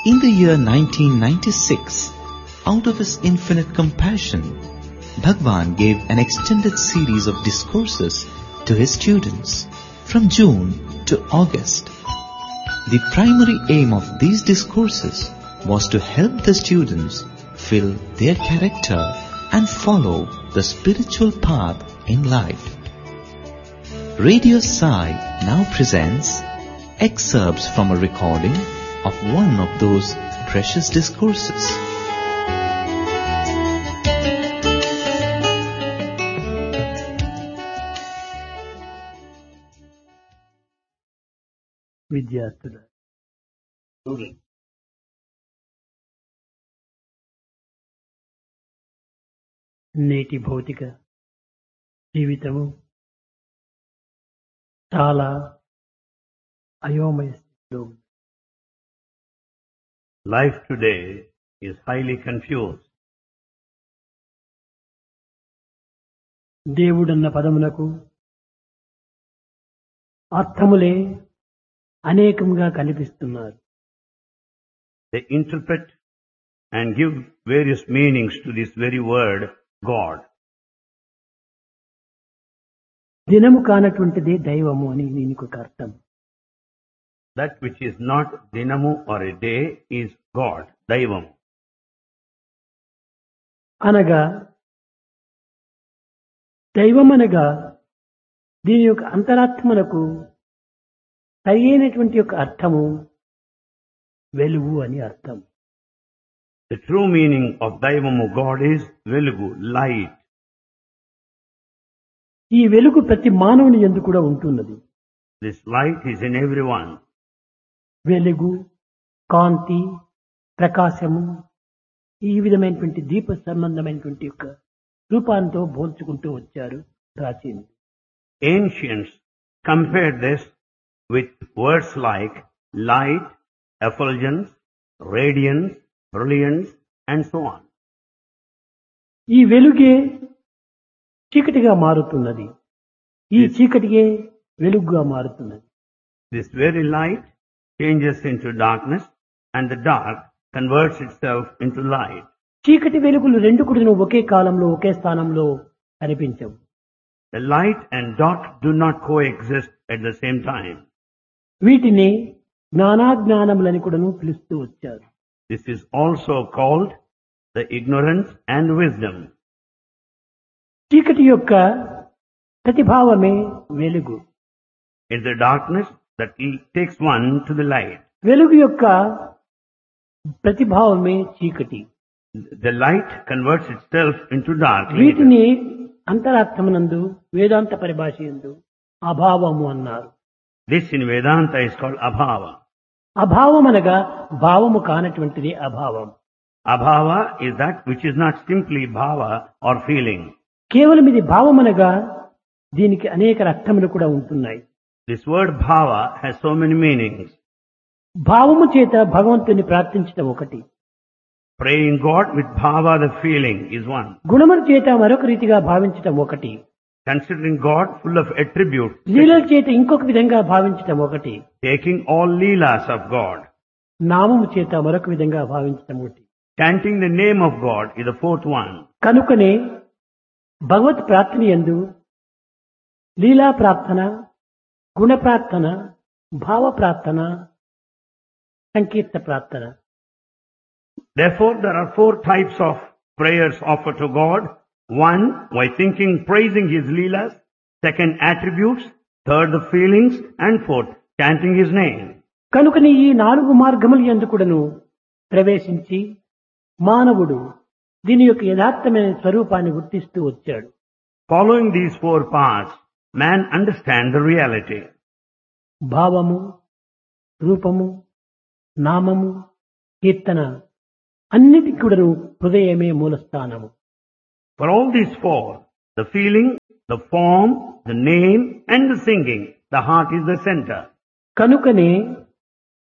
In the year 1996, out of His infinite compassion, Bhagwan gave an extended series of discourses to His students from June to August. The primary aim of these discourses was to help the students fill their character and follow the spiritual path in life. Radio Sai now presents excerpts from a recording of one of those precious discourses. విద్యార్థుల నేటి భౌతిక జీవితము చాలా అయోమయ స్థితిలో ఉంది. Life today is highly confused. దేవుడన్న పదమునకు అర్థములే అనేకంగా కనిపిస్తున్నారు. They interpret and give various meanings to this very word, God. దినము కానటువంటిదే దైవము అని దీనికి ఒక అర్థం. That which is not dinamu or a day is God, Daivam. అనగా దైవం అనగా దీని యొక్క అంతరాత్మలకు సరైనటువంటి యొక్క అర్థము వెలుగు అని అర్థం. The true meaning of Daivamu God is Velugu, light. ఈ వెలుగు ప్రతి మానవుని యందు కూడా ఉంటున్నది. This light is in everyone. వెలుగు, కాంతి, ప్రకాశము ఈ విధమైనటువంటి దీప సంబంధమైనటువంటి యొక్క రూపాంతో పోల్చుకుంటూ వచ్చారు ప్రాచీనులు. Ancients compared this with words like light, effulgence, radiance, brilliance, and so on. ఈ వెలుగే చీకటిగా మారుతున్నది. ఈ చీకటియే వెలుగుగా మారుతున్నది. This very light changes into darkness, and the dark converts itself into light. చీకటి వెలుగులు రెండు కూడా ఒకే కాలంలో ఒకే స్థానంలో కనిపించవు. The light and dark do not coexist at the same time. వీటిని జ్ఞానాజ్ఞానములని కూడాను పిలుస్తూ వచ్చారు. This is also called the ignorance and wisdom. చీకటి యొక్క ప్రతిభావమే వెలుగు. It's the darkness that takes one to the light. వెలుగు యొక్క ప్రతిభావమే చీకటి. The light converts itself into dark. వీటిని అంతరార్థమునందు వేదాంత పరిభాష యందు అభావము అన్నారు. This in Vedanta is called abhava. అభావం అనగా భావము కానటువంటిది అభావం. Abhava is that which is not simply bhava or feeling. కేవలం ఇది భావం అనగా దీనికి అనేక అర్థములు కూడా ఉంటున్నాయి. This word bhava has so many meanings. భావము చేత భగవంతుని ప్రార్థించడం ఒకటి. Praying God with bhava, the feeling, is one. గుణముల చేత మరొక రీతిగా భావించడం ఒకటి. Considering God full of attributes. లీలల చేత ఇంకొక విధంగా భావించడం ఒకటి. Taking all leelas of God. నామము చేత మరొక విధంగా భావించడం ఒకటి. Chanting the name of God is the fourth one. కనుకనే భగవత్ ప్రార్థన యందు లీలా ప్రార్థన, గుణ ప్రార్థన, భావ ప్రార్థన, సంకీర్త ప్రార్థన. Therefore, there are four types of prayers offered to God. One, by thinking, praising His leelas. Second, attributes. Third, the feelings. And fourth, chanting His name. కనుకని ఈ నాలుగు మార్గముల యందు కూడాను ప్రవేశించి మానవుడు దీని యొక్క యథార్థమైన స్వరూపాన్ని గుర్తిస్తూ వచ్చాడు. Following these four paths, man understands the reality. భావము, రూపము, నామము, కీర్తన అన్నిటికీ కూడాను హృదయమే మూలస్థానము. For all these four, the feeling, the form, the name, and the singing, the heart is the center. కనుకనే